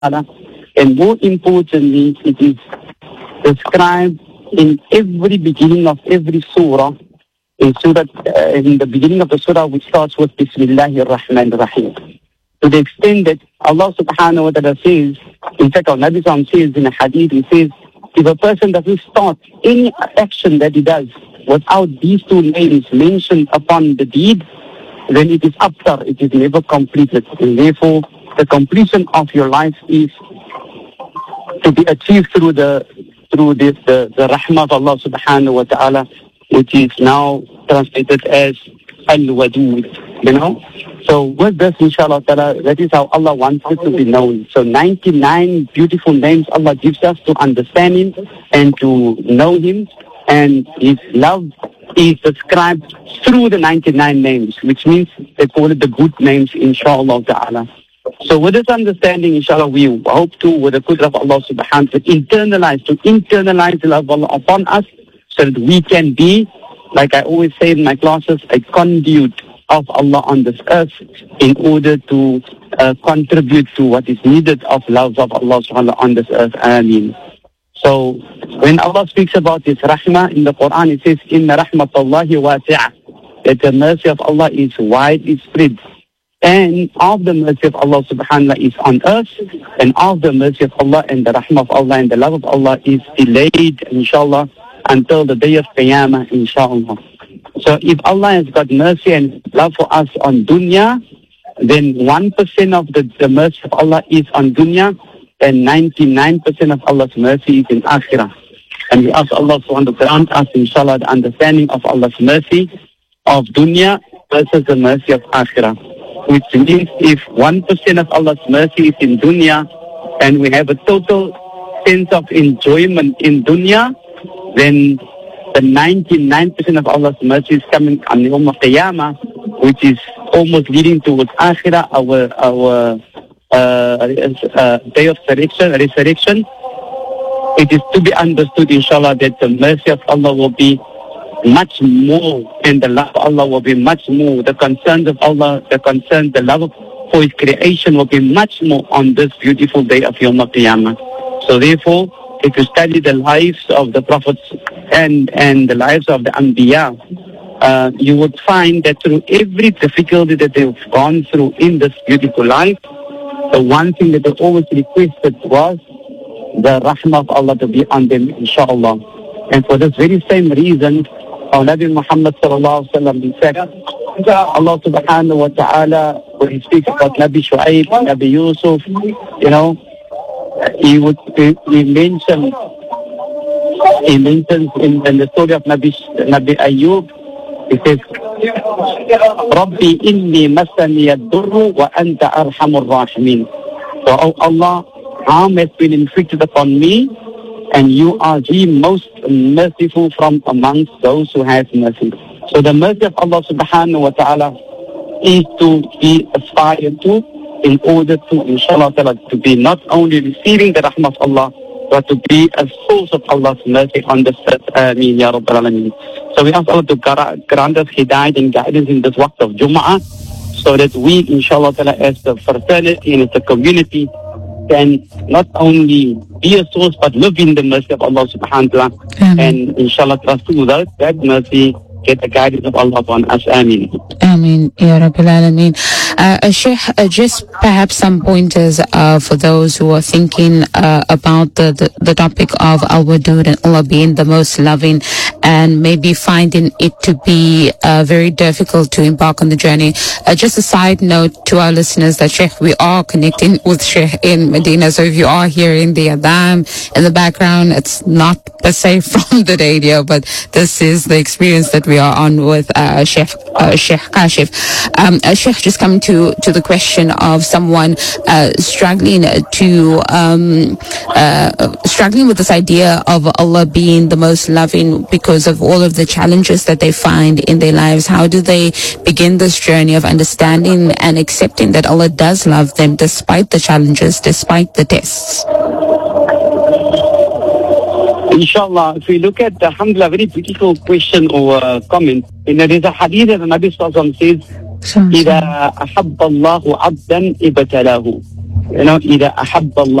And more importantly, it is described in every beginning of every surah. In the beginning of the surah, which starts with Bismillahir Rahmanir Rahim. To the extent that Allah subhanahu wa ta'ala says, in fact, our Nabi Sallallahu says in a hadith, he says, if a person doesn't start any action that he does without these two names mentioned upon the deed, then it is abtar, it is never completed. And therefore, the completion of your life is to be achieved through the rahmah of Allah subhanahu wa ta'ala, which is now translated as Al-Wadud, So with this, inshallah ta'ala, that is how Allah wants it to be known. So 99 beautiful names Allah gives us to understand Him and to know Him. And His love is described through the 99 names, which means they call it the good names, inshallah ta'ala. So with this understanding, inshallah, we hope to, with the qudra of Allah subhanahu wa ta'ala, to internalize the love of Allah upon us, so that we can be, like I always say in my classes, a conduit of Allah on this earth in order to contribute to what is needed of love of Allah subhanahu wa ta'ala on this earth. Ameen. So when Allah speaks about this rahmah in the Quran, it says, Inna rahmatallahi wasi'ah, that the mercy of Allah is widely spread. And of the mercy of Allah subhanahu wa ta'ala is on us, and of the mercy of Allah and the rahmah of Allah and the love of Allah is delayed, inshallah, until the day of Qiyamah, inshallah. So if Allah has got mercy and love for us on dunya, then 1% of the mercy of Allah is on dunya, and 99% of Allah's mercy is in akhirah. And we ask Allah to grant us, inshallah, the understanding of Allah's mercy of dunya versus the mercy of akhirah. Which means if 1% of Allah's mercy is in dunya, and we have a total sense of enjoyment in dunya, then the 99% of Allah's mercy is coming on the Yawm of Qiyamah, which is almost leading towards akhirah, our day of resurrection. It is to be understood, inshallah, that the mercy of Allah will be much more, and the love of Allah will be much more. The concerns of Allah, the love for His creation will be much more on this beautiful day of Yawm al-Qiyamah. So therefore, if you study the lives of the prophets and the lives of the Anbiya, you would find that through every difficulty that they've gone through in this beautiful life, the one thing that they always requested was the rahmah of Allah to be on them, inshallah. And for this very same reason, our Nabi Muhammad sallallahu alaihi wasallam, in fact, Allah subhanahu wa ta'ala, when He speaks about Nabi Shu'aib, Nabi Yusuf, He mentions in the story of Nabi Ayub, He says, Rabbi inni masani ad-durru wa anta arhamur rahimin. So, oh Allah, harm has been inflicted upon me, and you are the most merciful from amongst those who have mercy. So the mercy of Allah subhanahu wa ta'ala is to be aspired to, in order to, inshallah ta'ala, to be not only receiving the rahmah of Allah, but to be a source of Allah's mercy on this earth. Ameen, Ya Rabbal Alameen. So we ask Allah to grant us hidayat and guidance in this waqt of Jum'ah, so that we, inshallah ta'ala, as the fraternity and as the community, can not only be a source, but live in the mercy of Allah subhanahu wa ta'ala. And inshallah, trust through that mercy, get the guidance of Allah upon us. Ameen. Ameen, Ya Rabbil Alameen. Sheikh, just perhaps some pointers for those who are thinking about the topic of Al-Wadud and Allah being the most loving, and maybe finding it to be very difficult to embark on the journey. Just a side note to our listeners that Sheikh, we are connecting with Sheikh in Medina, so if you are hearing the adhan in the background, it's not per se from the radio, but this is the experience that we are on with Sheikh Kashif. Sheikh, just coming to the question of someone struggling with this idea of Allah being the most loving because of all of the challenges that they find in their lives. How do they begin this journey of understanding and accepting that Allah does love them despite the challenges, despite the tests? Inshallah, if we look at, alhamdulillah, very beautiful question or comment. There is a hadith that the Nabi Sallallahu Alaihi Wasallam says, إِذَا أَحَبَّ اللَّهُ عَبْدًا إِبْتَلَاهُ. إذا أحب الله